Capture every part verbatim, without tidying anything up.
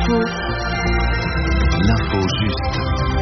Info. L'info juste.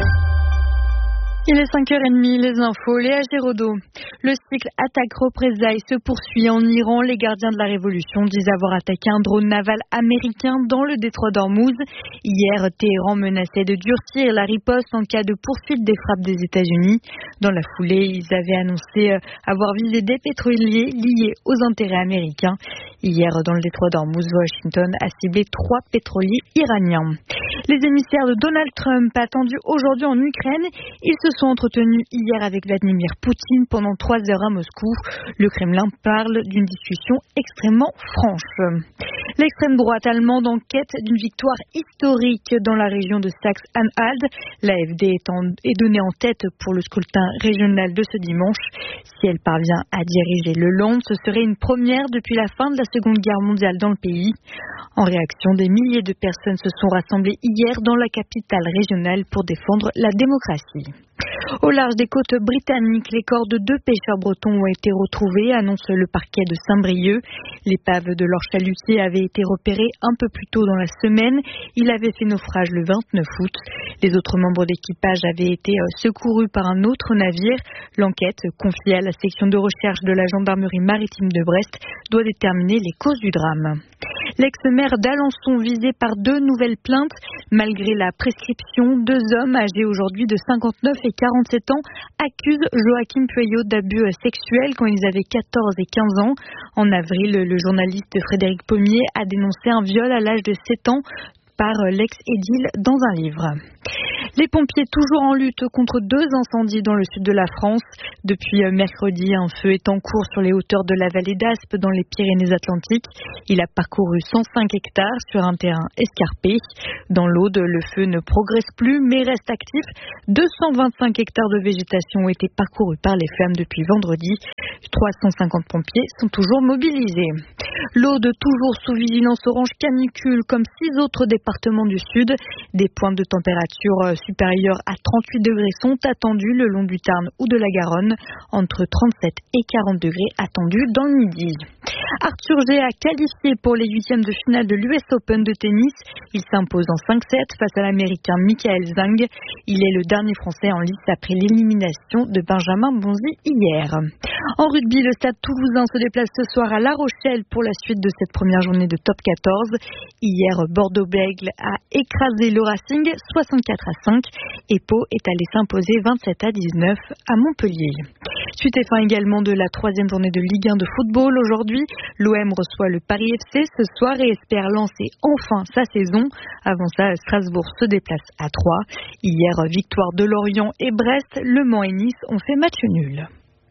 Il est cinq heures trente, les infos, Léa Giraudot. Le cycle attaque-représailles se poursuit en Iran. Les gardiens de la révolution disent avoir attaqué un drone naval américain dans le détroit d'Ormuz. Hier, Téhéran menaçait de durcir la riposte en cas de poursuite des frappes des États-Unis. Dans la foulée, ils avaient annoncé avoir visé des pétroliers liés aux intérêts américains. Hier, dans le détroit d'Ormuz, Washington a ciblé trois pétroliers iraniens. Les émissaires de Donald Trump attendus aujourd'hui en Ukraine, ils se sont entretenus hier avec Vladimir Poutine pendant trois heures à Moscou. Le Kremlin parle d'une discussion extrêmement franche. L'extrême droite allemande en quête d'une victoire historique dans la région de Saxe-Anhalt. L'A F D est, en, est donnée en tête pour le scrutin régional de ce dimanche. Si elle parvient à diriger le Land, ce serait une première depuis la fin de la Seconde Guerre mondiale dans le pays. En réaction, des milliers de personnes se sont rassemblées hier dans la capitale régionale pour défendre la démocratie. Au large des côtes britanniques, les corps de deux pêcheurs bretons ont été retrouvés, annonce le parquet de Saint-Brieuc. L'épave de leur chalutier avait été repérée un peu plus tôt dans la semaine. Il avait fait naufrage le vingt-neuf août. Les autres membres d'équipage avaient été secourus par un autre navire. L'enquête, confiée à la section de recherche de la gendarmerie maritime de Brest, doit déterminer les causes du drame. L'ex-maire d'Alençon visé par deux nouvelles plaintes. Malgré la prescription, deux hommes âgés aujourd'hui de cinquante-neuf et quarante-sept ans accusent Joachim Pueyo d'abus sexuels quand ils avaient quatorze et quinze ans. En avril, le journaliste Frédéric Pommier a dénoncé un viol à l'âge de sept ans par l'ex-édile dans un livre. Les pompiers toujours en lutte contre deux incendies dans le sud de la France. Depuis mercredi, un feu est en cours sur les hauteurs de la vallée d'Aspe dans les Pyrénées-Atlantiques. Il a parcouru cent cinq hectares sur un terrain escarpé. Dans l'Aude, le feu ne progresse plus mais reste actif. deux cent vingt-cinq hectares de végétation ont été parcourus par les flammes depuis vendredi. trois cent cinquante pompiers sont toujours mobilisés. L'Aude toujours sous vigilance orange canicule comme six autres départements du sud. Des pointes de température supérieures à trente-huit degrés sont attendus le long du Tarn ou de la Garonne. Entre trente-sept et quarante degrés attendus dans le midi. Arthur G a qualifié pour les huitièmes de finale de l'U S Open de tennis. Il s'impose en cinq sept face à l'Américain Michael Zhang. Il est le dernier Français en lice après l'élimination de Benjamin Bonzi hier. En rugby, le Stade Toulousain se déplace ce soir à La Rochelle pour la suite de cette première journée de top quatorze. Hier, Bordeaux-Bègles a écrasé le Racing soixante-quatre à cinq et Pau est allé s'imposer vingt-sept à dix-neuf à Montpellier. Suite et fin également de la troisième journée de Ligue un de football. Aujourd'hui, l'O M reçoit le Paris F C ce soir et espère lancer enfin sa saison. Avant ça, Strasbourg se déplace à Troyes. Hier, victoire de Lorient et Brest. Le Mans et Nice ont fait match nul.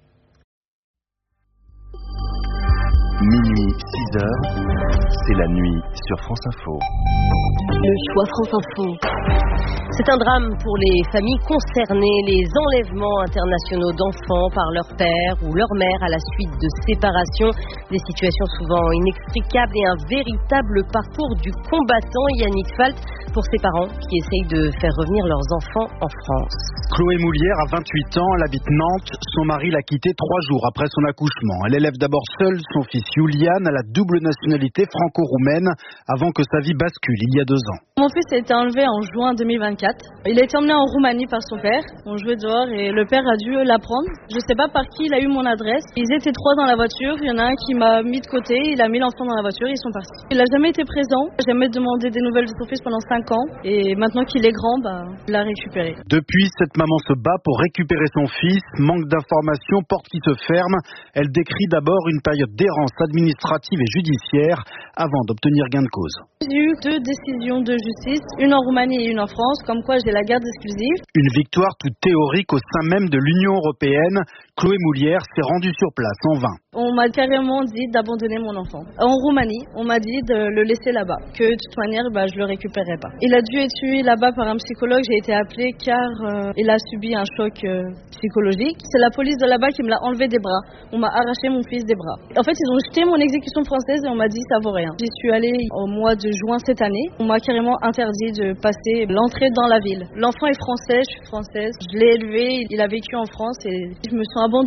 Minuit, six heures, c'est la nuit sur France Info. Le choix France Info. C'est un drame pour les familles concernées, les enlèvements internationaux d'enfants par leur père ou leur mère à la suite de séparation. Des situations souvent inextricables et un véritable parcours du combattant. Yannick Falt pour ses parents qui essayent de faire revenir leurs enfants en France. Chloé Moulière a vingt-huit ans, elle habite Nantes. Son mari l'a quittée trois jours après son accouchement. Elle élève d'abord seule son fils Julian à la double nationalité franco-roumaine avant que sa vie bascule il y a deux ans. Mon fils a été enlevé en juin deux mille vingt-quatre. Il a été emmené en Roumanie par son père. On jouait dehors et le père a dû l'apprendre. Je ne sais pas par qui il a eu mon adresse. Ils étaient trois dans la voiture. Il y en a un qui m'a mis de côté. Il a mis l'enfant dans la voiture et ils sont partis. Il n'a jamais été présent. J'ai jamais demandé des nouvelles de son fils pendant cinq ans. Et maintenant qu'il est grand, bah, il l'a récupéré. Depuis, cette maman se bat pour récupérer son fils. Manque d'informations, porte qui se ferme. Elle décrit d'abord une période d'errance administrative et judiciaire avant d'obtenir gain de cause. J'ai eu deux décisions de justice, une en Roumanie et une en France, comme quoi j'ai la garde exclusive. Une victoire toute théorique au sein même de l'Union européenne. Chloé Moulière s'est rendue sur place en vain. On m'a carrément dit d'abandonner mon enfant. En Roumanie, on m'a dit de le laisser là-bas, que de toute manière, bah, je le récupérerai pas. Il a dû être tué là-bas par un psychologue. J'ai été appelée car euh, il a subi un choc euh, psychologique. C'est la police de là-bas qui me l'a enlevé des bras. On m'a arraché mon fils des bras. En fait, ils ont jeté mon exécution française et on m'a dit ça vaut rien. J'y suis allée au mois de juin cette année. On m'a carrément interdit de passer l'entrée dans la ville. L'enfant est français, je suis française. Je l'ai élevé, il a vécu en France et je me sens abandonnée.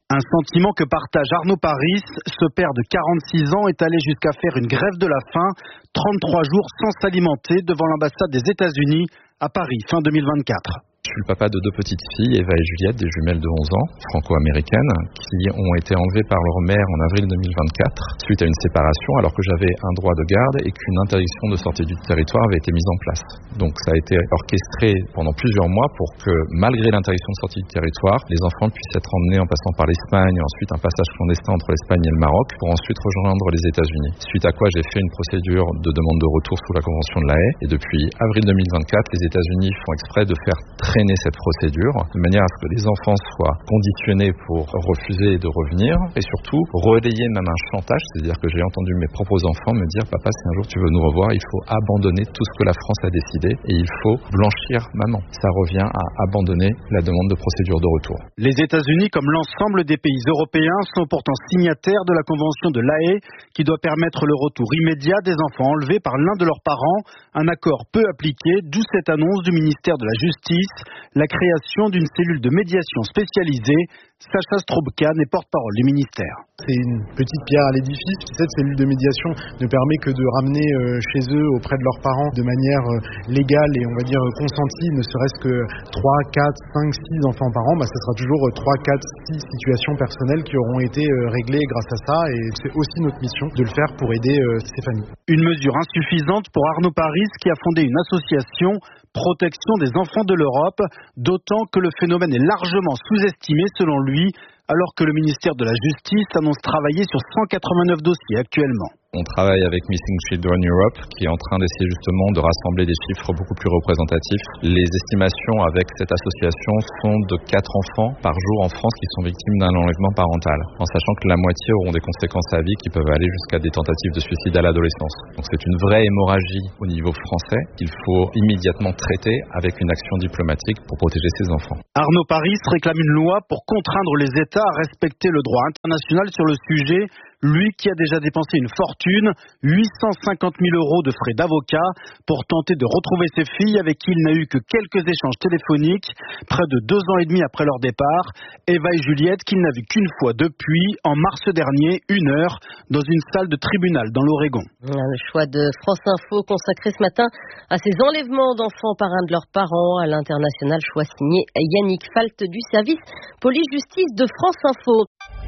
Un sentiment que partage Arnaud Paris. Ce père de quarante-six ans est allé jusqu'à faire une grève de la faim, trente-trois jours sans s'alimenter devant l'ambassade des États-Unis à Paris, fin deux mille vingt-quatre. Je suis le papa de deux petites filles, Eva et Juliette, des jumelles de onze ans, franco-américaines, qui ont été enlevées par leur mère en avril deux mille vingt-quatre, suite à une séparation, alors que j'avais un droit de garde et qu'une interdiction de sortie du territoire avait été mise en place. Donc ça a été orchestré pendant plusieurs mois pour que, malgré l'interdiction de sortie du territoire, les enfants puissent être emmenés en passant par l'Espagne, ensuite un passage clandestin entre l'Espagne et le Maroc, pour ensuite rejoindre les États-Unis. Suite à quoi j'ai fait une procédure de demande de retour sous la Convention de La Haye, et depuis avril deux mille vingt-quatre, les États-Unis font exprès de faire traîner cette procédure, de manière à ce que les enfants soient conditionnés pour refuser de revenir, et surtout relayer même un chantage, c'est-à-dire que j'ai entendu mes propres enfants me dire « Papa, si un jour tu veux nous revoir, il faut abandonner tout ce que la France a décidé et il faut blanchir maman ». Ça revient à abandonner la demande de procédure de retour. Les États-Unis, comme l'ensemble des pays européens, sont pourtant signataires de la Convention de La Haye qui doit permettre le retour immédiat des enfants enlevés par l'un de leurs parents, un accord peu appliqué, d'où cette annonce du ministère de la Justice, la création d'une cellule de médiation spécialisée. Sacha Strobkan est porte-parole du ministère. C'est une petite pierre à l'édifice. Cette cellule de médiation ne permet que de ramener chez eux, auprès de leurs parents, de manière légale et on va dire consentie, ne serait-ce que trois, quatre, cinq, six enfants par an. Bah, ce sera toujours trois, quatre, six situations personnelles qui auront été réglées grâce à ça, et c'est aussi notre mission de le faire pour aider ces familles. Une mesure insuffisante pour Arnaud Paris, qui a fondé une association Protection des enfants de l'Europe, d'autant que le phénomène est largement sous-estimé selon lui, alors que le ministère de la Justice annonce travailler sur cent quatre-vingt-neuf dossiers actuellement. On travaille avec Missing Children Europe qui est en train d'essayer justement de rassembler des chiffres beaucoup plus représentatifs. Les estimations avec cette association sont de quatre enfants par jour en France qui sont victimes d'un enlèvement parental, en sachant que la moitié auront des conséquences à vie qui peuvent aller jusqu'à des tentatives de suicide à l'adolescence. Donc c'est une vraie hémorragie au niveau français qu'il faut immédiatement traiter avec une action diplomatique pour protéger ces enfants. Arnaud Paris réclame une loi pour contraindre les États à respecter le droit international sur le sujet. Lui qui a déjà dépensé une fortune, huit cent cinquante mille euros de frais d'avocat, pour tenter de retrouver ses filles avec qui il n'a eu que quelques échanges téléphoniques, près de deux ans et demi après leur départ. Eva et Juliette qu'il n'a vu qu'une fois depuis, en mars dernier, une heure, dans une salle de tribunal dans l'Oregon. Le choix de France Info consacré ce matin à ces enlèvements d'enfants par un de leurs parents à l'international, choix signé Yannick Falt du service police-justice de France Info.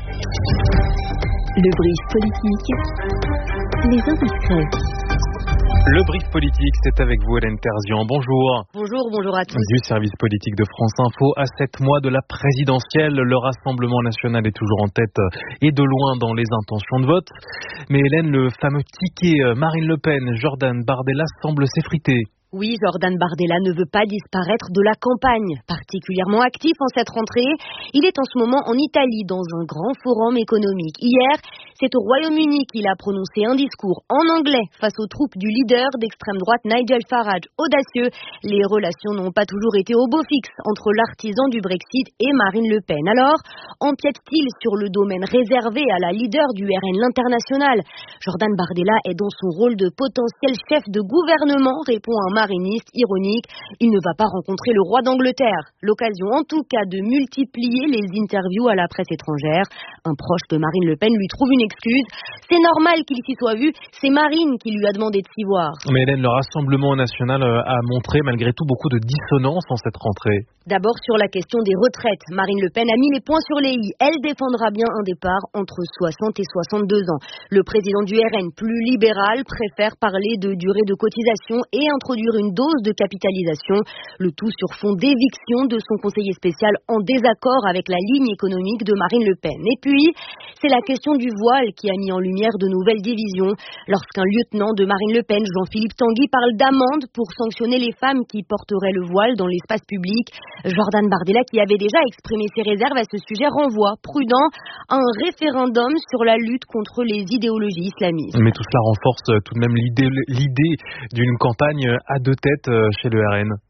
Le brief politique, les indiscrets. Le brief politique, c'est avec vous Hélène Terzian. Bonjour. Bonjour, bonjour à tous. Du service politique de France Info, à sept mois de la présidentielle, le Rassemblement national est toujours en tête et de loin dans les intentions de vote. Mais Hélène, le fameux ticket Marine Le Pen, Jordan Bardella semble s'effriter. Oui, Jordan Bardella ne veut pas disparaître de la campagne. Particulièrement actif en cette rentrée, il est en ce moment en Italie dans un grand forum économique. Hier, c'est au Royaume-Uni qu'il a prononcé un discours en anglais face aux troupes du leader d'extrême droite Nigel Farage. Audacieux, les relations n'ont pas toujours été au beau fixe entre l'artisan du Brexit et Marine Le Pen. Alors, empiète-t-il sur le domaine réservé à la leader du R N, l'International? Jordan Bardella est dans son rôle de potentiel chef de gouvernement, répond un mariniste ironique. Il ne va pas rencontrer le roi d'Angleterre. L'occasion en tout cas de multiplier les interviews à la presse étrangère. Un proche de Marine Le Pen lui trouve une excuse. C'est normal qu'il s'y soit vu, c'est Marine qui lui a demandé de s'y voir. Mais Hélène, le Rassemblement national a montré malgré tout beaucoup de dissonance en cette rentrée. D'abord sur la question des retraites. Marine Le Pen a mis les points sur les i. Elle défendra bien un départ entre soixante et soixante-deux ans. Le président du R N, plus libéral, préfère parler de durée de cotisation et introduire une dose de capitalisation. Le tout sur fond d'éviction de son conseiller spécial en désaccord avec la ligne économique de Marine Le Pen. Et puis, c'est la question du voile qui a mis en lumière de nouvelles divisions. Lorsqu'un lieutenant de Marine Le Pen, Jean-Philippe Tanguy, parle d'amende pour sanctionner les femmes qui porteraient le voile dans l'espace public, Jordan Bardella, qui avait déjà exprimé ses réserves à ce sujet, renvoie, prudent, à un référendum sur la lutte contre les idéologies islamistes. Mais tout cela renforce tout de même l'idée, l'idée d'une campagne à deux têtes chez le R N.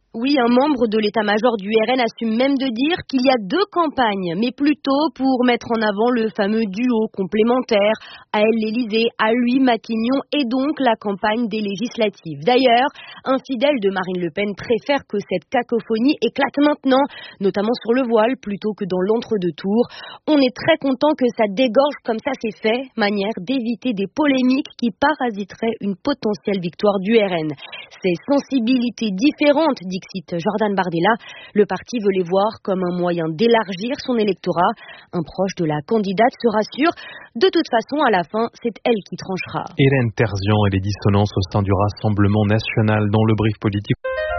Oui, un membre de l'état-major du R N assume même de dire qu'il y a deux campagnes, mais plutôt pour mettre en avant le fameux duo complémentaire, à elle l'Élysée, à lui Matignon, et donc la campagne des législatives. D'ailleurs, un fidèle de Marine Le Pen préfère que cette cacophonie éclate maintenant, notamment sur le voile, plutôt que dans l'entre-deux-tours. On est très content que ça dégorge comme ça c'est fait, manière d'éviter des polémiques qui parasiteraient une potentielle victoire du R N. Ces sensibilités différentes, dit cite Jordan Bardella, le parti veut les voir comme un moyen d'élargir son électorat. Un proche de la candidate se rassure. De toute façon, à la fin, c'est elle qui tranchera. Hélène Terzian et les dissonances au sein du Rassemblement national dans le brief politique.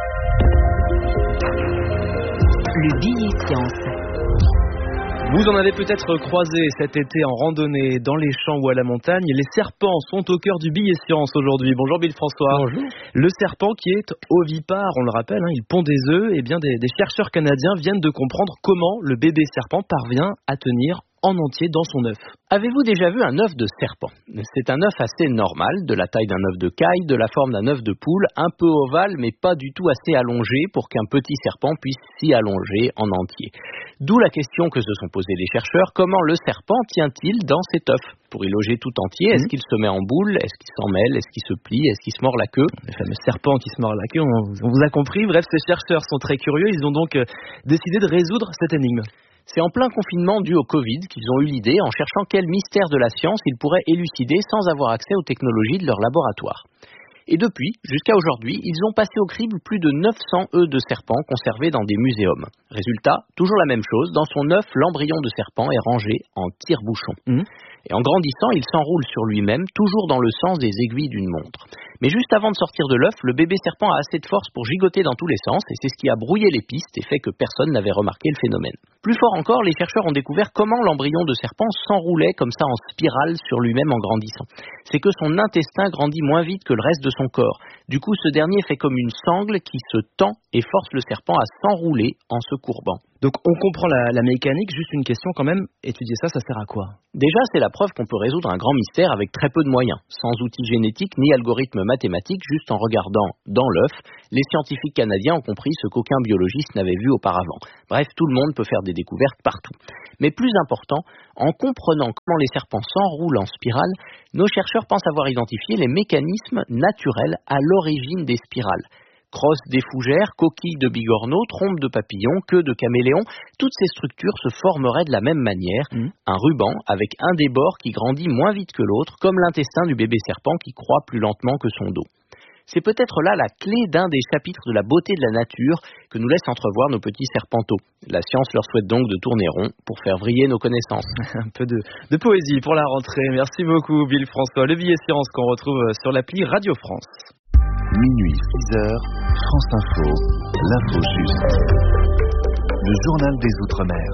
Le billet science. Vous en avez peut-être croisé cet été en randonnée dans les champs ou à la montagne. Les serpents sont au cœur du billet science aujourd'hui. Bonjour Bill François. Bonjour. Le serpent qui est ovipare, on le rappelle, hein, il pond des œufs. Et bien des, des chercheurs canadiens viennent de comprendre comment le bébé serpent parvient à tenir en entier dans son œuf. Avez-vous déjà vu un œuf de serpent ? C'est un œuf assez normal, de la taille d'un œuf de caille, de la forme d'un œuf de poule, un peu ovale mais pas du tout assez allongé pour qu'un petit serpent puisse s'y allonger en entier. D'où la question que se sont posées les chercheurs, comment le serpent tient-il dans cet œuf ? Pour y loger tout entier, est-ce qu'il se met en boule ? Est-ce qu'il s'en mêle ? Est-ce qu'il se plie ? Est-ce qu'il se mord la queue ? Les fameux serpents qui se mordent la queue, on, on vous a compris. Bref, ces chercheurs sont très curieux, ils ont donc euh, décidé de résoudre cette énigme. C'est en plein confinement dû au Covid qu'ils ont eu l'idée en cherchant quel mystère de la science ils pourraient élucider sans avoir accès aux technologies de leur laboratoire. Et depuis, jusqu'à aujourd'hui, ils ont passé au crible plus de neuf cents œufs de serpent conservés dans des muséums. Résultat, toujours la même chose, dans son œuf, l'embryon de serpent est rangé en tire-bouchon. Mmh. Et en grandissant, il s'enroule sur lui-même, toujours dans le sens des aiguilles d'une montre. Mais juste avant de sortir de l'œuf, le bébé serpent a assez de force pour gigoter dans tous les sens, et c'est ce qui a brouillé les pistes et fait que personne n'avait remarqué le phénomène. Plus fort encore, les chercheurs ont découvert comment l'embryon de serpent s'enroulait comme ça en spirale sur lui-même en grandissant. C'est que son intestin grandit moins vite que le reste de son corps. Du coup, ce dernier fait comme une sangle qui se tend et force le serpent à s'enrouler en se courbant. Donc on comprend la, la mécanique, juste une question quand même, étudier ça, ça sert à quoi ? Déjà, c'est la preuve qu'on peut résoudre un grand mystère avec très peu de moyens, sans outils génétiques ni algorithmes mathématiques, juste en regardant dans l'œuf. Les scientifiques canadiens ont compris ce qu'aucun biologiste n'avait vu auparavant. Bref, tout le monde peut faire des découvertes partout. Mais plus important, en comprenant comment les serpents s'enroulent en spirale, nos chercheurs pensent avoir identifié les mécanismes naturels à l'origine des spirales. Crosse des fougères, coquilles de bigorneaux, trompes de papillons, queues de caméléons, toutes ces structures se formeraient de la même manière, mmh. un ruban avec un des bords qui grandit moins vite que l'autre, comme l'intestin du bébé serpent qui croît plus lentement que son dos. C'est peut-être là la clé d'un des chapitres de la beauté de la nature que nous laissent entrevoir nos petits serpenteaux. La science leur souhaite donc de tourner rond pour faire vriller nos connaissances. Un peu de, de poésie pour la rentrée. Merci beaucoup, Bill François. Le billet science qu'on retrouve sur l'appli Radio France. Minuit, six heures, France Info, l'info juste. Le journal des Outre-mer.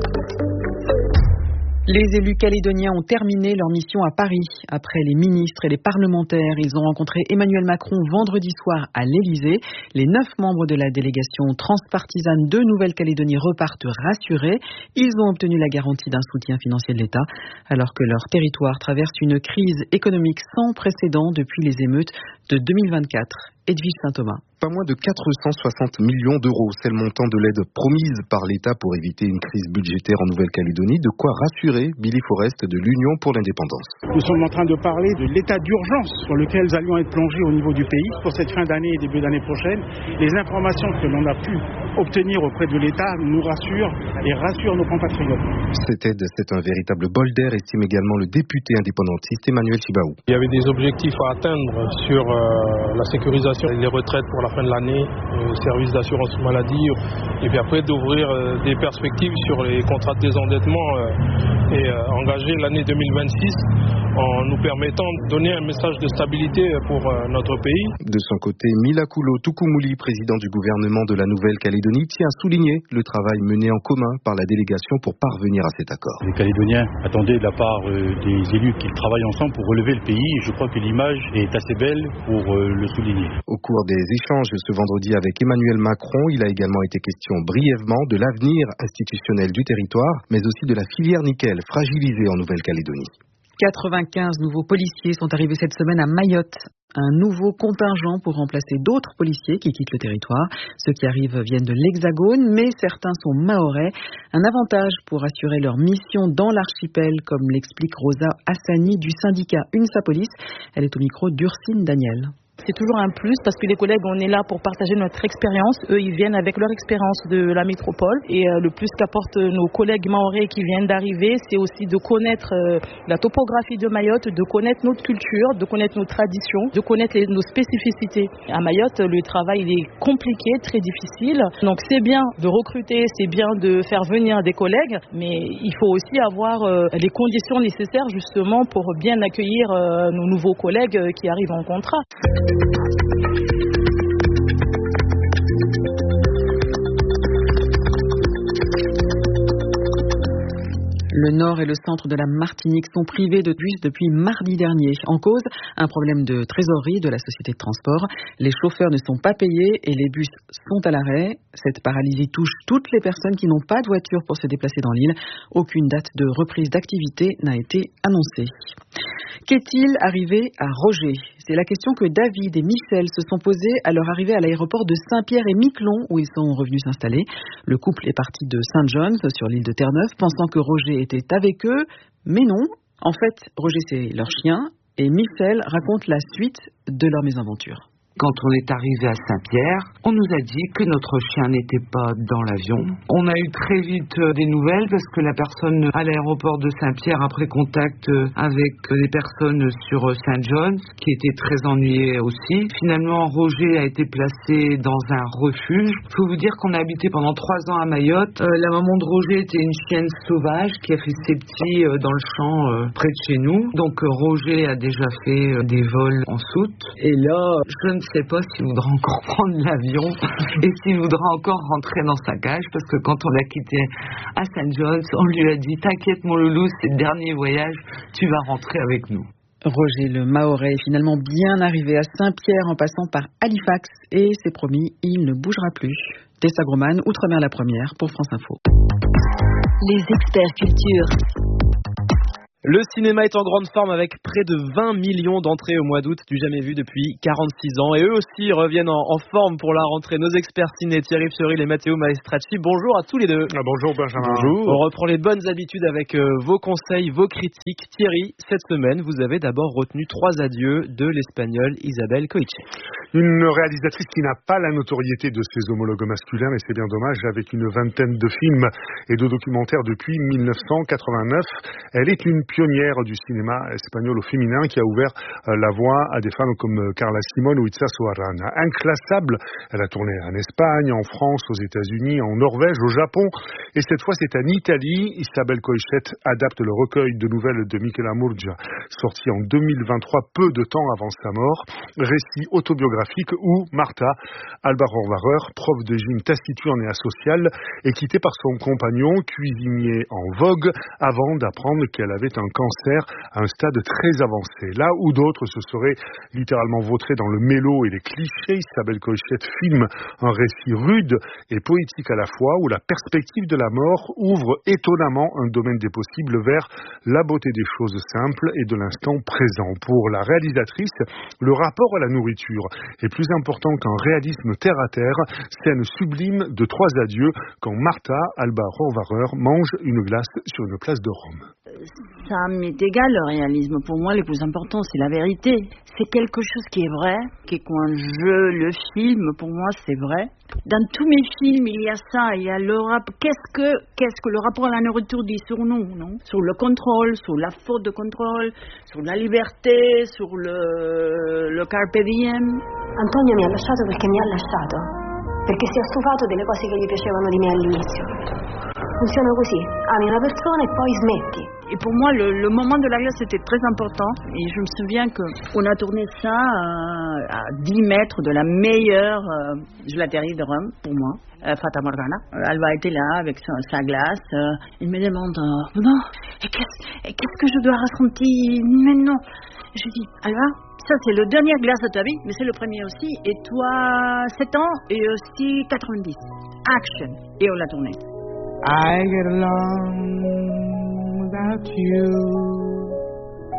Les élus calédoniens ont terminé leur mission à Paris. Après les ministres et les parlementaires, ils ont rencontré Emmanuel Macron vendredi soir à l'Élysée. Les neuf membres de la délégation transpartisane de Nouvelle-Calédonie repartent rassurés. Ils ont obtenu la garantie d'un soutien financier de l'État, alors que leur territoire traverse une crise économique sans précédent depuis les émeutes de deux mille vingt-quatre. Edwige Saint-Thomas. Pas moins de quatre cent soixante millions d'euros, c'est le montant de l'aide promise par l'État pour éviter une crise budgétaire en Nouvelle-Calédonie. De quoi rassurer Billy Forrest de l'Union pour l'indépendance. Nous sommes en train de parler de l'état d'urgence sur lequel nous allions être plongés au niveau du pays pour cette fin d'année et début d'année prochaine. Les informations que l'on a pu obtenir auprès de l'État nous rassurent et rassurent nos compatriotes. Cette aide, c'est un véritable bol d'air, estime également le député indépendantiste Emmanuel Chibaou. Il y avait des objectifs à atteindre sur euh, la sécurisation et les retraites pour la fin de l'année, euh, service d'assurance maladie, et puis après d'ouvrir euh, des perspectives sur les contrats de désendettement euh, et euh, engager l'année deux mille vingt-six en nous permettant de donner un message de stabilité pour euh, notre pays. De son côté, Milakoulo Tukumuli, président du gouvernement de la Nouvelle-Calédonie, tient à souligner le travail mené en commun par la délégation pour parvenir à cet accord. Les Calédoniens attendaient de la part euh, des élus qu'ils travaillent ensemble pour relever le pays, et je crois que l'image est assez belle pour euh, le souligner. Au cours des échanges ce vendredi avec Emmanuel Macron, il a également été question brièvement de l'avenir institutionnel du territoire, mais aussi de la filière nickel fragilisée en Nouvelle-Calédonie. quatre-vingt-quinze nouveaux policiers sont arrivés cette semaine à Mayotte. Un nouveau contingent pour remplacer d'autres policiers qui quittent le territoire. Ceux qui arrivent viennent de l'Hexagone, mais certains sont mahorais. Un avantage pour assurer leur mission dans l'archipel, comme l'explique Rosa Hassani du syndicat UNSA Police. Elle est au micro d'Ursine Daniel. C'est toujours un plus parce que les collègues, on est là pour partager notre expérience. Eux, ils viennent avec leur expérience de la métropole. Et euh, le plus qu'apportent nos collègues mahorais qui viennent d'arriver, c'est aussi de connaître euh, la topographie de Mayotte, de connaître notre culture, de connaître nos traditions, de connaître les, nos spécificités. À Mayotte, le travail il est compliqué, très difficile. Donc c'est bien de recruter, c'est bien de faire venir des collègues, mais il faut aussi avoir euh, les conditions nécessaires justement pour bien accueillir euh, nos nouveaux collègues euh, qui arrivent en contrat. Le nord et le centre de la Martinique sont privés de bus depuis mardi dernier. En cause, un problème de trésorerie de la société de transport. Les chauffeurs ne sont pas payés et les bus sont à l'arrêt. Cette paralysie touche toutes les personnes qui n'ont pas de voiture pour se déplacer dans l'île. Aucune date de reprise d'activité n'a été annoncée. Qu'est-il arrivé à Roger ? C'est la question que David et Michel se sont posées à leur arrivée à l'aéroport de Saint-Pierre et Miquelon où ils sont revenus s'installer. Le couple est parti de Saint John's sur l'île de Terre-Neuve pensant que Roger était avec eux, mais non. En fait, Roger c'est leur chien et Michel raconte la suite de leur mésaventure. Quand on est arrivé à Saint-Pierre, on nous a dit que notre chien n'était pas dans l'avion. On a eu très vite des nouvelles parce que la personne à l'aéroport de Saint-Pierre a pris contact avec des personnes sur Saint John's qui étaient très ennuyées aussi. Finalement, Roger a été placé dans un refuge. Il faut vous dire qu'on a habité pendant trois ans à Mayotte. Euh, la maman de Roger était une chienne sauvage qui a fait ses petits euh, dans le champ euh, près de chez nous. Donc euh, Roger a déjà fait euh, des vols en soute. Et là, je ne Je ne sais pas s'il voudra encore prendre l'avion et s'il voudra encore rentrer dans sa cage parce que quand on l'a quitté à Saint John's, on lui a dit « T'inquiète mon loulou, c'est le dernier voyage, tu vas rentrer avec nous ». Roger le Mahorais est finalement bien arrivé à Saint-Pierre en passant par Halifax et c'est promis, il ne bougera plus. Tessa Groman, Outre-mer la première pour France Info. Les experts culture. Le cinéma est en grande forme avec près de vingt millions d'entrées au mois d'août, du jamais vu depuis quarante-six ans. Et eux aussi reviennent en, en forme pour la rentrée. Nos experts ciné, Thierry Fioril et Matteo Maestracci. Bonjour à tous les deux. Ah, bonjour Benjamin. Bonjour. On reprend les bonnes habitudes avec euh, vos conseils, vos critiques. Thierry, cette semaine, vous avez d'abord retenu trois adieux de l'espagnole Isabel Coixet. Une réalisatrice qui n'a pas la notoriété de ses homologues masculins, et c'est bien dommage, avec une vingtaine de films et de documentaires depuis dix-neuf cent quatre-vingt-neuf. Elle est une pionnière du cinéma espagnol au féminin qui a ouvert la voie à des femmes comme Carla Simón ou Itza Soarana. Inclassable, elle a tourné en Espagne, en France, aux États-Unis, en Norvège, au Japon, et cette fois c'est en Italie. Isabel Coixet adapte le recueil de nouvelles de Michela Murgia, sorti en deux mille vingt-trois, peu de temps avant sa mort. Récit autobiographique où Martha, Alba Rohrwacher, prof de gym taciturne et asociale, est quittée par son compagnon, cuisinier en vogue, avant d'apprendre qu'elle avait un cancer à un stade très avancé. Là où d'autres se seraient littéralement vautrés dans le mélo et les clichés, Isabel Coixet filme un récit rude et poétique à la fois, où la perspective de la mort ouvre étonnamment un domaine des possibles vers la beauté des choses simples et de l'instant présent. Pour la réalisatrice, le rapport à la nourriture est plus important qu'un réalisme terre-à-terre, scène sublime de trois adieux quand Martha, Alba Rohrwacher, mange une glace sur une place de Rome. Ça m'est égal le réalisme. Pour moi, le plus important, c'est la vérité. C'est quelque chose qui est vrai, qui quand je le filme, pour moi, c'est vrai. Dans tous mes films, il y a ça, il y a le rap. Qu'est-ce que, qu'est-ce que le rapport à la nourriture dit sur nous, non? Sur le contrôle, sur la faute de contrôle, sur la liberté, sur le, le carpe diem. Antonio mi ha lasciato perché mi ha lasciato, perché si è stufato delle cose che gli piacevano di me all'inizio. Funziona così, ami una persona e poi smetti. Et pour moi, le, le moment de la glace était très important. Et je me souviens qu'on a tourné ça à, à dix mètres de la meilleure euh, gelaterie de Rome, pour moi, euh, Fata Morgana. Euh, Alba était là avec sa, sa glace. Euh, il me demande, euh, non, et qu'est-ce, et qu'est-ce que je dois ressentir maintenant? Je dis, Alba, ça c'est le dernier glace de ta vie, mais c'est le premier aussi. Et toi, sept ans et aussi quatre-vingt-dix. Action. Et on l'a tourné. I get along without you.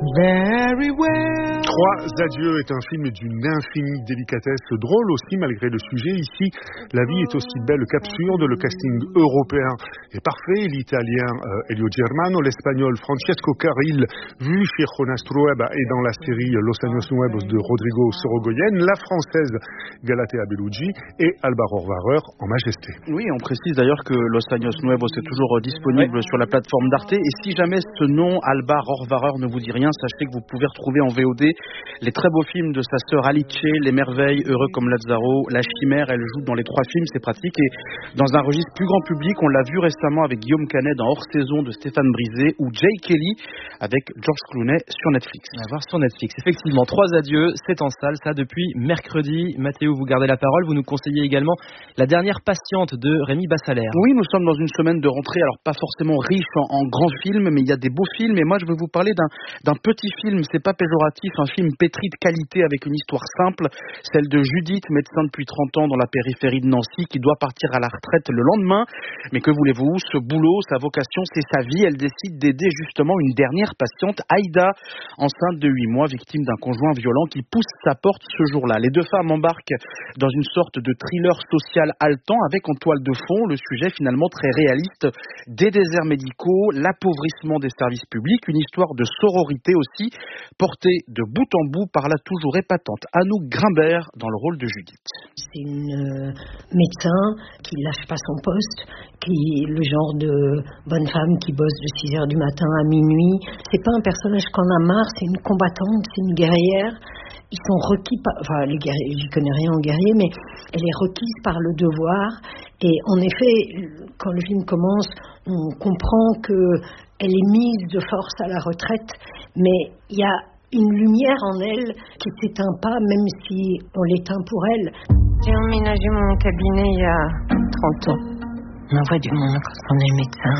very well. Trois adieux est un film d'une infinie délicatesse, drôle aussi malgré le sujet. Ici, la vie est aussi belle qu'absurde. Le casting européen est parfait. L'italien euh, Elio Germano, l'espagnol Francesco Carril, vu chez Jonas Trueba et dans la série Los Años Nuevos de Rodrigo Sorogoyen, la française Galatea Bellucci et Alba Rohrwacher en majesté. Oui, on précise d'ailleurs que Los Años Nuevos est toujours disponible ouais. sur la plateforme d'Arte. Et si jamais ce nom, Alba Rohrwacher, ne vous dit rien, sachez que vous pouvez retrouver en V O D les très beaux films de sa sœur Alice, Les Merveilles, Heureux comme Lazzaro, La Chimère. Elle joue dans les trois films, c'est pratique. Et dans un registre plus grand public, on l'a vu récemment avec Guillaume Canet dans Hors Saison de Stéphane Brisé ou Jay Kelly avec George Clooney sur Netflix. On va voir sur Netflix. Effectivement, trois adieux, c'est en salle, ça depuis mercredi. Mathéo, vous gardez la parole. Vous nous conseillez également La dernière patiente de Rémi Bassalaire. Oui, nous sommes dans une semaine de rentrée, alors pas forcément riche en, en grands films, mais il y a des beaux films. Et moi, je vais vous parler d'un, d'un petit film, c'est pas péjoratif, un film pétri de qualité avec une histoire simple, celle de Judith, médecin depuis trente ans dans la périphérie de Nancy, qui doit partir à la retraite le lendemain. Mais que voulez-vous, ce boulot, sa vocation, c'est sa vie. Elle décide d'aider justement une dernière patiente, Aïda, enceinte de huit mois, victime d'un conjoint violent qui pousse sa porte ce jour-là. Les deux femmes embarquent dans une sorte de thriller social haletant avec en toile de fond le sujet finalement très réaliste des déserts médicaux, l'appauvrissement des services publics, une histoire de sororité aussi, portée de bout en bout par la toujours épatante Anouk Grimbert dans le rôle de Judith. C'est une euh, médecin qui lâche pas son poste, qui est le genre de bonne femme qui bosse de six heures du matin à minuit. C'est pas un personnage qu'on a marre, c'est une combattante, c'est une guerrière. Ils sont requis par... Enfin, les guerriers, j'y connais rien en guerrier, mais elle est requise par le devoir. Et en effet, quand le film commence, on comprend qu'elle est mise de force à la retraite, mais il y a une lumière en elle qui ne s'éteint pas, même si on l'éteint pour elle. J'ai emménagé mon cabinet il y a trente ans. On envoie du monde quand on est médecin.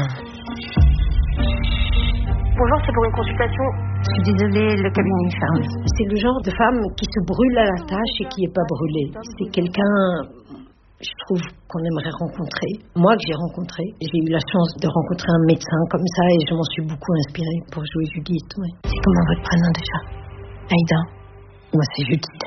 Bonjour, c'est pour une consultation. Je suis désolée, le cabinet est fermé. C'est le genre de femme qui se brûle à la tâche et qui n'est pas brûlée. C'est quelqu'un, je trouve, qu'on aimerait rencontrer. Moi, que j'ai rencontré. J'ai eu la chance de rencontrer un médecin comme ça et je m'en suis beaucoup inspirée pour jouer Judith. Ouais. C'est comment votre prénom déjà? Aïda. Moi, c'est Judith.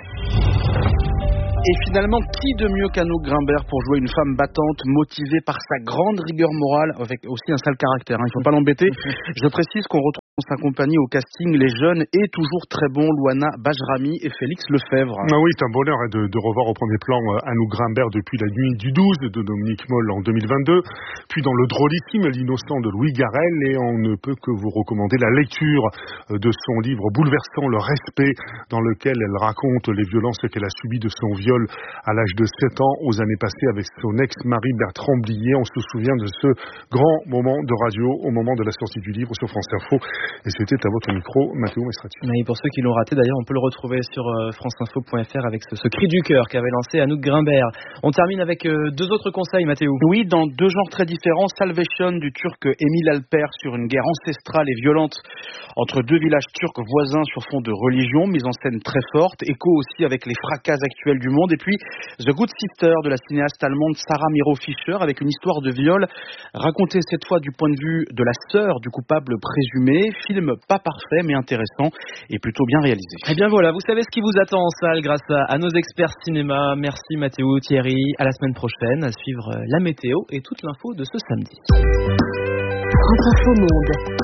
Et finalement, qui de mieux qu'Anouk Grimbert pour jouer une femme battante, motivée par sa grande rigueur morale, avec aussi un sale caractère, hein, il ne faut pas l'embêter. Je précise qu'on retrouve dans sa compagnie au casting les jeunes et toujours très bons Louana Bajrami et Félix Lefebvre. Ah oui, c'est un bonheur hein, de, de revoir au premier plan euh, Anouk Grimbert depuis La nuit du douze de Dominique Moll en deux mille vingt-deux, puis dans le drôlissime L'innocent de Louis Garrel, et on ne peut que vous recommander la lecture euh, de son livre bouleversant Le respect, dans lequel elle raconte les violences qu'elle a subies de son viol à l'âge de sept ans aux années passées avec son ex-mari Bertrand Blier. On se souvient de ce grand moment de radio au moment de la sortie du livre sur France Info. Et c'était à votre micro, Mathéo Mestrati. Oui, pour ceux qui l'ont raté, d'ailleurs, on peut le retrouver sur euh, franceinfo point f r avec ce, ce cri du cœur qu'avait lancé Anouk Grimbert. On termine avec euh, deux autres conseils, Mathéo. Oui, dans deux genres très différents. Salvation du turc Émile Alper sur une guerre ancestrale et violente entre deux villages turcs voisins sur fond de religion, mise en scène très forte. Écho aussi avec les fracas actuels du monde. Et puis The Good Sister de la cinéaste allemande Sarah Miro Fischer avec une histoire de viol racontée cette fois du point de vue de la sœur du coupable présumé. Film pas parfait mais intéressant et plutôt bien réalisé. Et bien voilà, vous savez ce qui vous attend en salle grâce à, à nos experts cinéma. Merci Mathéo, Thierry. À la semaine prochaine, à suivre la météo et toute l'info de ce samedi. France Info Monde.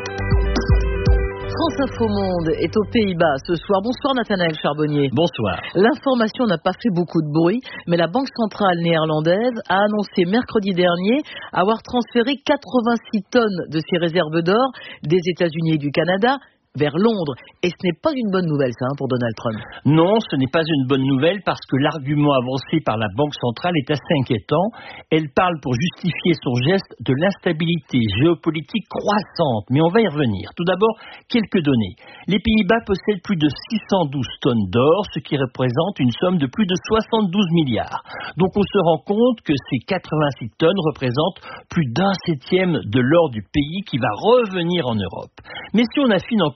France Info Monde est aux Pays-Bas ce soir. Bonsoir Nathanaël Charbonnier. Bonsoir. L'information n'a pas fait beaucoup de bruit, mais la Banque centrale néerlandaise a annoncé mercredi dernier avoir transféré quatre-vingt-six tonnes de ses réserves d'or des États-Unis et du Canada vers Londres. Et ce n'est pas une bonne nouvelle, ça, hein, pour Donald Trump. Non, ce n'est pas une bonne nouvelle parce que l'argument avancé par la Banque centrale est assez inquiétant. Elle parle pour justifier son geste de l'instabilité géopolitique croissante. Mais on va y revenir. Tout d'abord, quelques données. Les Pays-Bas possèdent plus de six cent douze tonnes d'or, ce qui représente une somme de plus de soixante-douze milliards. Donc on se rend compte que ces quatre-vingt-six tonnes représentent plus d'un septième de l'or du pays qui va revenir en Europe. Mais si on affine encore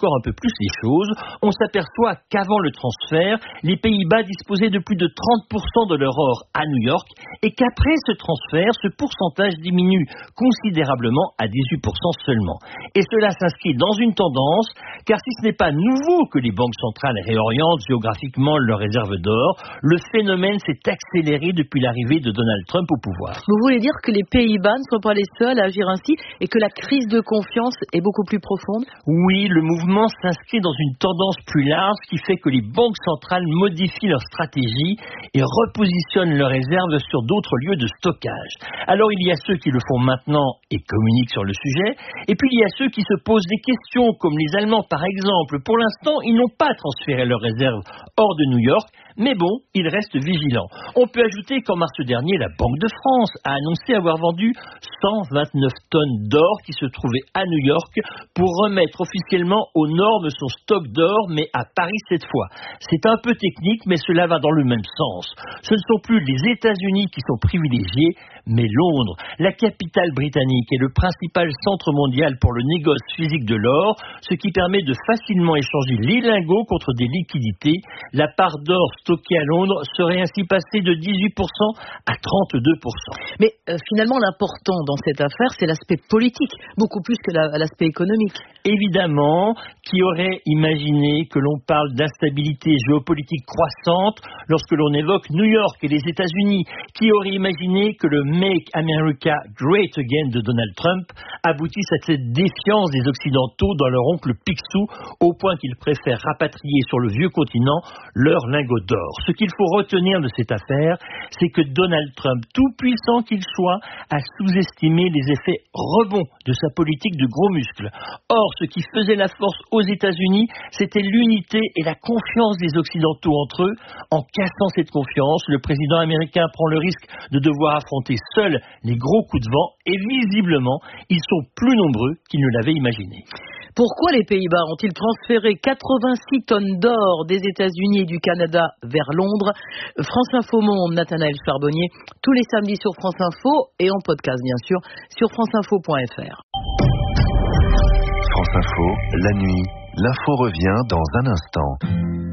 encore un peu plus les choses, on s'aperçoit qu'avant le transfert, les Pays-Bas disposaient de plus de trente pour cent de leur or à New York et qu'après ce transfert, ce pourcentage diminue considérablement à dix-huit pour cent seulement. Et cela s'inscrit dans une tendance, car si ce n'est pas nouveau que les banques centrales réorientent géographiquement leurs réserves d'or, le phénomène s'est accéléré depuis l'arrivée de Donald Trump au pouvoir. Vous voulez dire que les Pays-Bas ne sont pas les seuls à agir ainsi et que la crise de confiance est beaucoup plus profonde? Oui, le mouvement s'inscrit dans une tendance plus large qui fait que les banques centrales modifient leur stratégie et repositionnent leurs réserves sur d'autres lieux de stockage. Alors il y a ceux qui le font maintenant et communiquent sur le sujet, et puis il y a ceux qui se posent des questions, comme les Allemands par exemple. Pour l'instant, ils n'ont pas transféré leurs réserves hors de New York, mais bon, ils restent vigilants. On peut ajouter qu'en mars dernier, la Banque de France a annoncé avoir vendu cent vingt-neuf tonnes d'or qui se trouvaient à New York pour remettre officiellement aux normes son stock d'or, mais à Paris cette fois. C'est un peu technique, mais cela va dans le même sens. Ce ne sont plus les États-Unis qui sont privilégiés, mais Londres. La capitale britannique est le principal centre mondial pour le négoce physique de l'or, ce qui permet de facilement échanger les lingots contre des liquidités. La part d'or stockée à Londres serait ainsi passée de dix-huit pour cent à trente-deux pour cent. Mais euh, finalement, l'important dans cette affaire, c'est l'aspect politique, beaucoup plus que la, l'aspect économique. Évidemment, qui aurait imaginé que l'on parle d'instabilité géopolitique croissante lorsque l'on évoque New York et les États-Unis? Qui aurait imaginé que le Make America Great Again de Donald Trump aboutisse à cette défiance des Occidentaux dans leur oncle Picsou, au point qu'ils préfèrent rapatrier sur le vieux continent leurs lingots d'or? Ce qu'il faut retenir de cette affaire, c'est que Donald Trump, tout puissant qu'il soit, a sous-estimé les effets rebonds de sa politique de gros muscles. Or, ce qui faisait la force aux États-Unis, c'était l'unité et la confiance des Occidentaux entre eux. En cassant cette confiance, le président américain prend le risque de devoir affronter seul les gros coups de vent et visiblement, ils sont plus nombreux qu'ils ne l'avaient imaginé. Pourquoi les Pays-Bas ont-ils transféré quatre-vingt-six tonnes d'or des États-Unis et du Canada vers Londres? France Info Monde, Nathanaël Charbonnier, tous les samedis sur France Info et en podcast bien sûr sur franceinfo point f r. France Info, la nuit, l'info revient dans un instant.